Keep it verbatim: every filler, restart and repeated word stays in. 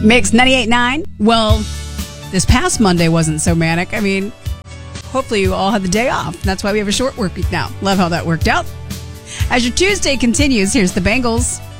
Mix ninety-eight point nine. Well, this past Monday wasn't so manic. I mean, hopefully you all had the day off. That's why we have a short work week now. Love how that worked out. As your Tuesday continues, here's the Bengals.